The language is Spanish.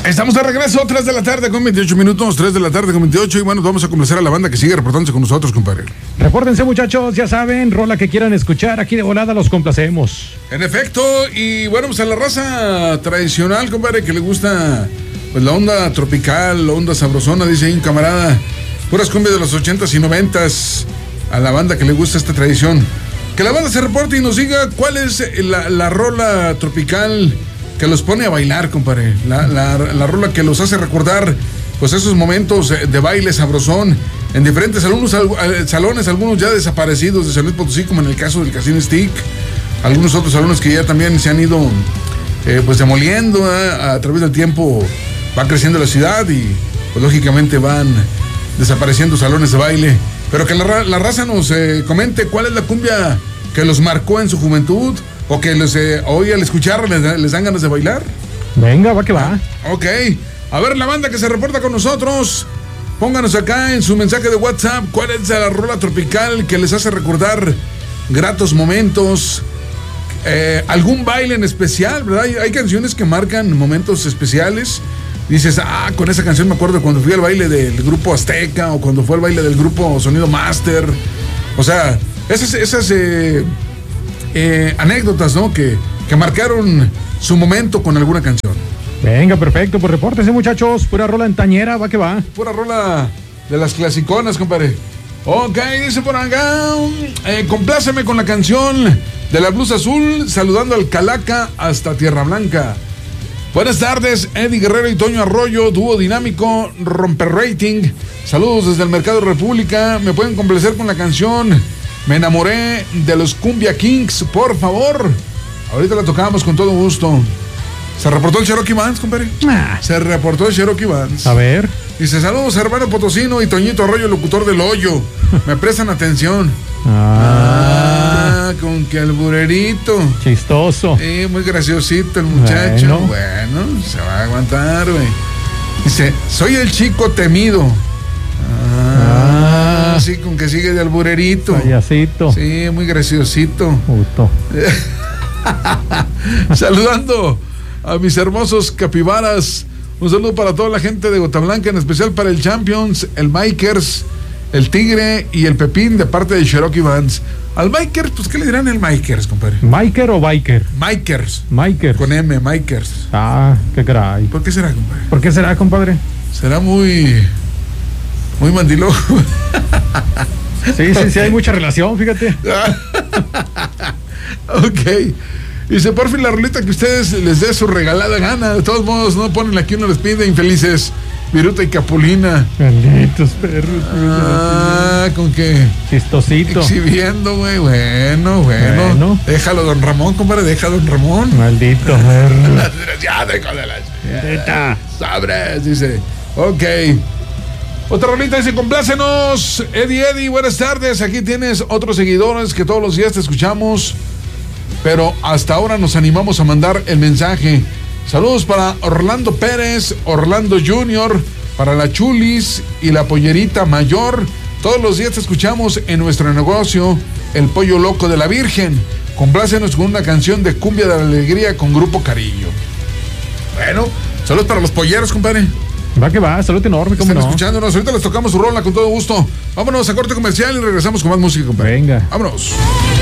Estamos de regreso, 3 de la tarde con 28 minutos, 3 de la tarde con 28, y bueno, vamos a complacer a la banda que sigue reportándose con nosotros, compadre. Repórtense, muchachos, ya saben, rola que quieran escuchar, aquí de volada los complacemos. En efecto, y bueno, pues a la raza tradicional, compadre, que le gusta pues la onda tropical, la onda sabrosona, dice ahí un camarada, puras cumbias de los 80s y 90s, a la banda que le gusta esta tradición. Que la banda se reporte y nos diga cuál es la rola tropical que los pone a bailar, compadre. La rola que los hace recordar pues esos momentos de baile sabrosón en diferentes salones, algunos ya desaparecidos de San Luis Potosí, como en el caso del Casino Stick, algunos otros salones que ya también se han ido pues demoliendo a través del tiempo. Va creciendo la ciudad y pues lógicamente van desapareciendo salones de baile, pero que la raza nos comente cuál es la cumbia que los marcó en su juventud, o que hoy al escuchar les dan ganas de bailar. Venga, va que va. Ok, a ver, la banda que se reporta con nosotros, pónganos acá en su mensaje de WhatsApp cuál es la rola tropical que les hace recordar gratos momentos, algún baile en especial, ¿verdad? Hay canciones que marcan momentos especiales. Dices, con esa canción me acuerdo cuando fui al baile del grupo Azteca, o cuando fue al baile del grupo Sonido Master. O sea, esas anécdotas, ¿no? Que marcaron su momento con alguna canción. Venga, perfecto, pues repórtense, muchachos. Pura rola antañera, va que va. Pura rola de las clasiconas, compadre. Ok, dice por acá, compláceme con la canción de la blusa azul, saludando al Calaca hasta Tierra Blanca. Buenas tardes, Eddie Guerrero y Toño Arroyo, dúo dinámico, romper rating. Saludos desde el Mercado República. ¿Me pueden complacer con la canción Me enamoré de los Cumbia Kings, por favor? Ahorita la tocamos con todo gusto. ¿Se reportó el Cherokee Vance, compadre? Se reportó el Cherokee Vance. A ver. Dice, saludos, hermano Potosino y Toñito Arroyo, locutor del Hoyo. Me prestan atención. Con que alburerito. Chistoso. Sí, muy graciosito el muchacho. Bueno, se va a aguantar, güey. Dice, soy el chico temido. Sí, con que sigue de alburerito. Payasito. Sí, muy graciosito. Puto. Saludando a mis hermosos capibaras. Un saludo para toda la gente de Gota Blanca, en especial para el Champions, el Mikers, el Tigre y el Pepín, de parte de Cherokee Vance. Al Mikers, pues, ¿qué le dirán el Mikers, compadre? ¿Miker o Biker? Mikers. Mikers. Con M, Mikers. Qué caray. ¿Por qué será, compadre? ¿Por qué será, compadre? Será muy mandilón. Sí, hay mucha relación, fíjate. Ok. Dice, por fin la rolita que ustedes les dé su regalada gana. De todos modos, no ponen aquí, uno les pide infelices. Viruta y Capulina. Malditos perros. Con que chistosito. Exhibiendo, güey. Bueno. Déjalo, don Ramón, compadre. Deja a don Ramón. Maldito perro. Ya, déjalo de la sabres, dice. Ok. Otra rolita dice, complácenos, Eddie, buenas tardes. Aquí tienes otros seguidores que todos los días te escuchamos, pero hasta ahora nos animamos a mandar el mensaje. Saludos para Orlando Pérez, Orlando Junior, para la Chulis y la Pollerita Mayor. Todos los días te escuchamos en nuestro negocio, el Pollo Loco de la Virgen. Complácenos con una canción de Cumbia de la Alegría con Grupo Carillo. Bueno, saludos para los polleros, compadre. Va que va, salud enorme, ¿cómo no? Están escuchándonos, ahorita les tocamos su rola con todo gusto. Vámonos a corte comercial y regresamos con más música, compadre. Venga. Vámonos.